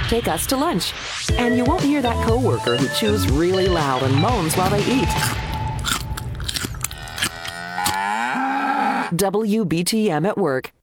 take us to lunch. And you won't hear that coworker who chews really loud and moans while they eat. WBTM at Work.